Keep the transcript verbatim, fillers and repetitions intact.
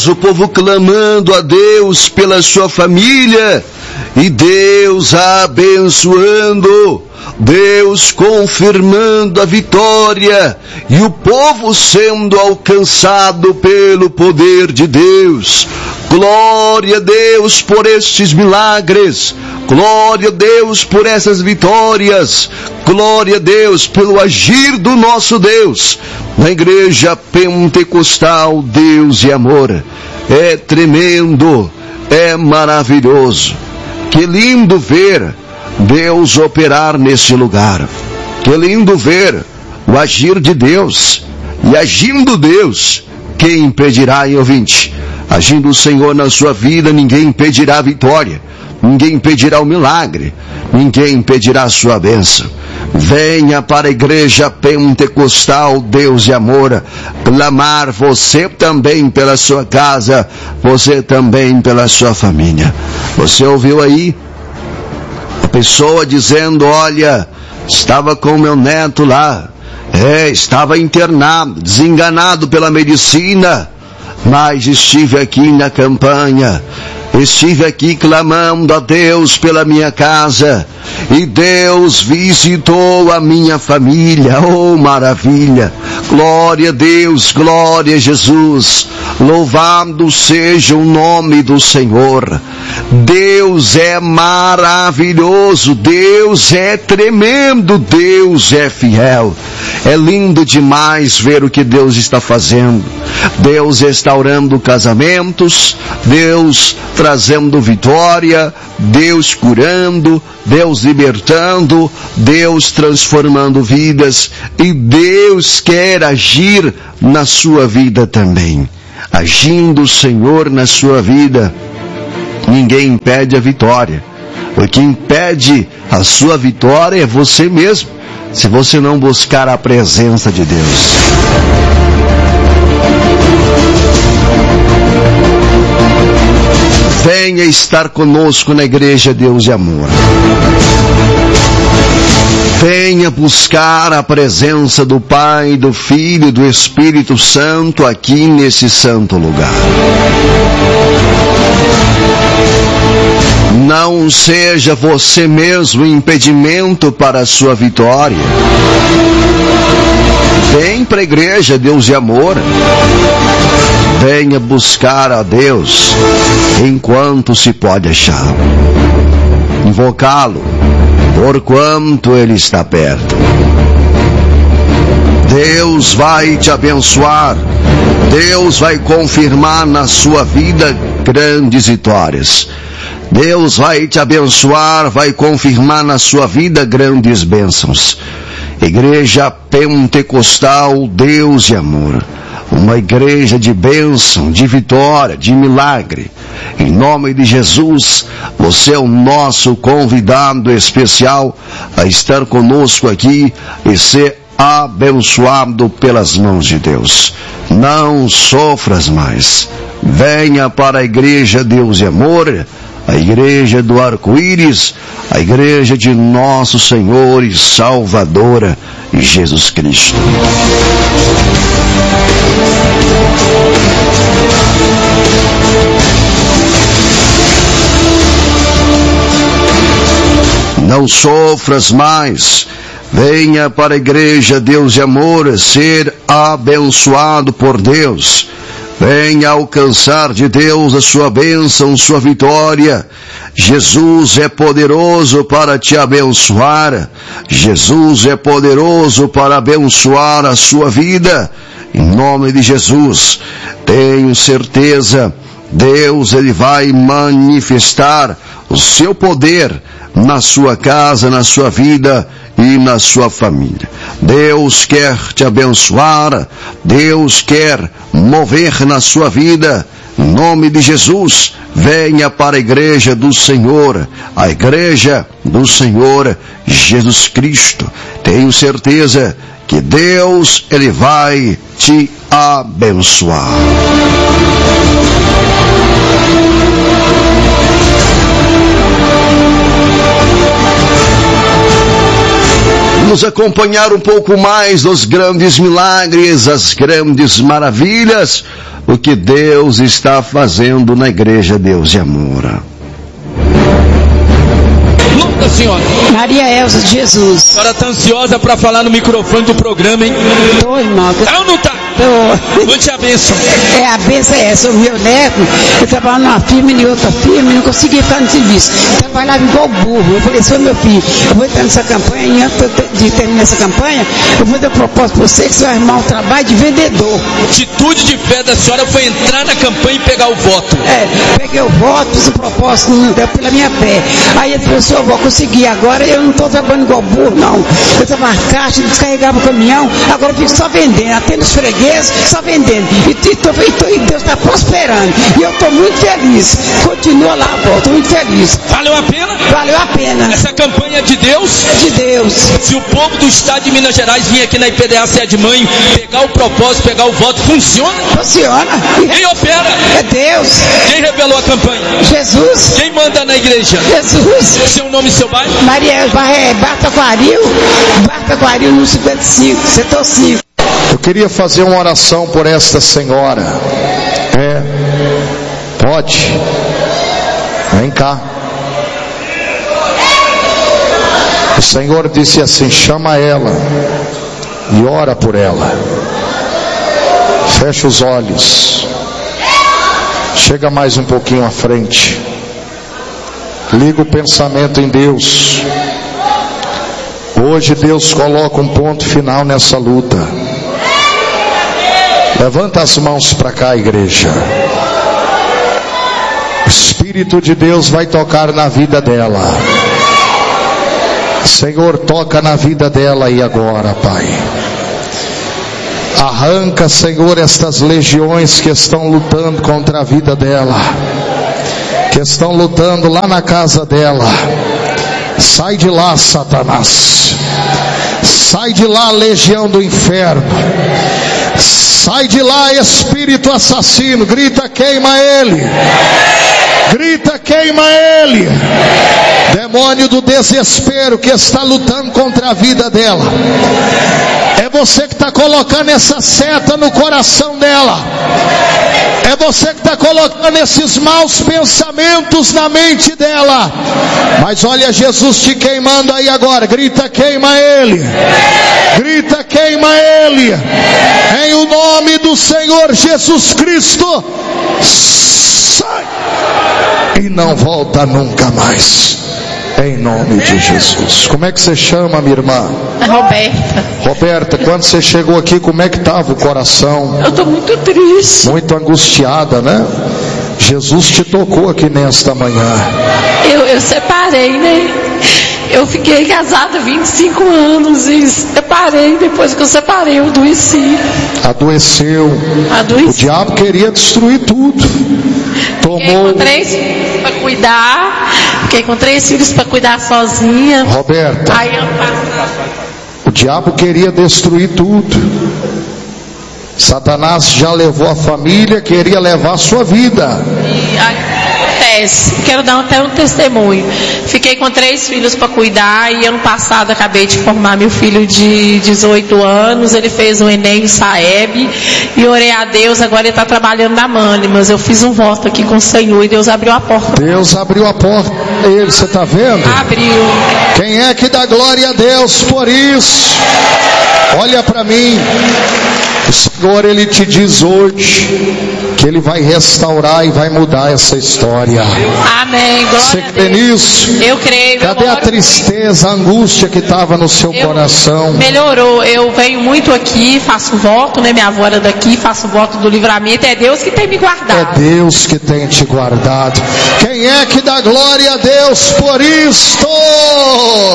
o povo clamando a Deus pela sua família, e Deus abençoando, Deus confirmando a vitória, e o povo sendo alcançado pelo poder de Deus. Glória a Deus por estes milagres, glória a Deus por essas vitórias, glória a Deus pelo agir do nosso Deus na igreja pentecostal Deus e Amor. É tremendo, é maravilhoso, que lindo ver Deus operar nesse lugar, que lindo ver o agir de Deus, e agindo Deus, quem impedirá, hein, ouvinte? Agindo o Senhor na sua vida, ninguém impedirá a vitória, ninguém impedirá o milagre, ninguém impedirá a sua bênção. Venha para a igreja pentecostal Deus e Amor clamar, você também pela sua casa, você também pela sua família. Você ouviu aí a pessoa dizendo: olha, estava com meu neto lá, é, estava internado, desenganado pela medicina, mas estive aqui na campanha, estive aqui clamando a Deus pela minha casa, e Deus visitou a minha família. Oh, maravilha! Glória a Deus, glória a Jesus, louvado seja o nome do Senhor. Deus é maravilhoso, Deus é tremendo, Deus é fiel. É lindo demais ver o que Deus está fazendo. Deus restaurando casamentos, Deus trazendo vitória, Deus curando, Deus libertando, Deus transformando vidas, e Deus quer agir na sua vida também. Agindo o Senhor na sua vida, ninguém impede a vitória. O que impede a sua vitória é você mesmo, se você não buscar a presença de Deus. Venha estar conosco na igreja Deus e Amor. Venha buscar a presença do Pai, do Filho e do Espírito Santo aqui nesse santo lugar. Não seja você mesmo impedimento para a sua vitória. Vem para a igreja Deus e Amor. Venha buscar a Deus enquanto se pode achar. Invocá-lo, porquanto Ele está perto. Deus vai te abençoar. Deus vai confirmar na sua vida grandes vitórias. Deus vai te abençoar, vai confirmar na sua vida grandes bênçãos. Igreja Pentecostal Deus e Amor. Uma igreja de bênção, de vitória, de milagre. Em nome de Jesus, você é o nosso convidado especial a estar conosco aqui e ser abençoado pelas mãos de Deus. Não sofras mais. Venha para a igreja Deus e Amor, a igreja do arco-íris, a igreja de nosso Senhor e Salvador Jesus Cristo. Não sofras mais. Venha para a igreja Deus e Amor ser abençoado por Deus. Venha alcançar de Deus a sua bênção, sua vitória. Jesus é poderoso para te abençoar. Jesus é poderoso para abençoar a sua vida. Em nome de Jesus, tenho certeza, Deus ele vai manifestar o seu poder na sua casa, na sua vida e na sua família. Deus quer te abençoar, Deus quer mover na sua vida. Em nome de Jesus, venha para a igreja do Senhor, a igreja do Senhor Jesus Cristo. Tenho certeza que Deus ele vai te abençoar. Vamos acompanhar um pouco mais dos grandes milagres, as grandes maravilhas, o que Deus está fazendo na igreja Deus de Amor. Longa, senhora. Maria Elza de Jesus. A senhora está ansiosa para falar no microfone do programa, hein? Tô, irmão. Tá ou não tá? Tô. Vou te abençoar. É, a benção é essa. O meu neto, eu trabalhava numa firma e em outra firma e não conseguia ficar no serviço. Eu trabalhava igual burro. Eu falei assim, meu filho, eu vou entrar nessa campanha e antes de terminar essa campanha, eu vou dar propósito para você que você vai arrumar um trabalho de vendedor. A atitude de fé da senhora foi entrar na campanha e pegar o voto. É, peguei o voto, fiz o propósito, não deu pela minha fé. Aí ele falou assim, eu vou conseguir agora, eu não estou trabalhando igual burro, não. Eu trabalhava caixa, descarregava o caminhão, agora eu fico só vendendo, atendo os fregueses, só vendendo. E, e, tô, e, tô, e Deus está prosperando. E eu estou muito feliz. Continua lá, avó, estou muito feliz. Valeu a pena? Valeu a pena. Essa campanha é de Deus? De Deus. Se o povo do estado de Minas Gerais vir aqui na I P D A Sede Mãe, pegar o propósito, pegar o voto, funciona? Funciona. Quem opera? É Deus. Quem revelou a campanha? Jesus. Quem manda na igreja? Jesus. Seu nome e seu bairro? Maria é Barta Aquaril, Barta Aquaril no cinquenta e cinco, setor cinco. Eu queria fazer uma oração por esta senhora. É, pode. Vem cá. O Senhor disse assim: chama ela e ora por ela. Fecha os olhos. Chega mais um pouquinho à frente. Liga o pensamento em Deus. Hoje Deus coloca um ponto final nessa luta. Levanta as mãos para cá, igreja. O Espírito de Deus vai tocar na vida dela. Senhor, toca na vida dela aí agora, Pai. Arranca, Senhor, estas legiões que estão lutando contra a vida dela, que estão lutando lá na casa dela. Sai de lá, Satanás. Sai de lá, legião do inferno. Sai de lá, espírito assassino. Grita, queima ele. Grita, queima ele. Demônio do desespero que está lutando contra a vida dela. É você que está colocando essa seta no coração dela. É você que está colocando esses maus pensamentos na mente dela. Mas olha Jesus te queimando aí agora. Grita, queima ele. Grita, queima ele. Em o nome do Senhor Jesus Cristo. Sai. E não volta nunca mais. Em nome de Jesus. Como é que você chama, minha irmã? Roberta. Roberta, quando você chegou aqui, como é que estava o coração? Eu estou muito triste. Muito angustiada, né? Jesus te tocou aqui nesta manhã. Eu, eu separei, né? Eu fiquei casada há vinte e cinco anos e separei. Depois que eu separei, eu adoeci. Adoeceu. Adoeci. O diabo queria destruir tudo. Tomou. Fiquei com três filhos para cuidar. Fiquei com três filhos para cuidar sozinha. Roberta. Aí eu passava. O diabo queria destruir tudo. Satanás já levou a família, queria levar a sua vida. E aí acontece. Quero dar até um testemunho. Fiquei com três filhos para cuidar e ano passado acabei de formar meu filho de dezoito anos. Ele fez o Enem, o Saeb, e orei a Deus. Agora ele está trabalhando na Mani, mas eu fiz um voto aqui com o Senhor e Deus abriu a porta. Deus abriu a porta para ele, você está vendo? Abriu. Quem é que dá glória a Deus por isso? Olha para mim. O Senhor, Ele te diz hoje que Ele vai restaurar e vai mudar essa história. Amém. Glória Você crê nisso? Eu creio. Cadê eu a tristeza, a angústia que estava no seu eu, coração? Melhorou. Eu venho muito aqui, faço voto, né? Minha avó era daqui, faço voto do livramento. É Deus que tem me guardado. É Deus que tem te guardado. Quem é que dá glória a Deus por isto?